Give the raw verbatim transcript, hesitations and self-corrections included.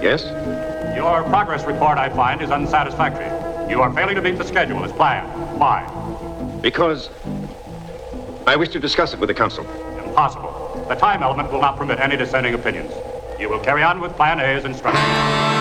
Yes? Your progress report, I find, is unsatisfactory. You are failing to meet the schedule as planned. Why? Because I wish to discuss it with the council. Impossible. The time element will not permit any dissenting opinions. You will carry on with Plan A as instructed.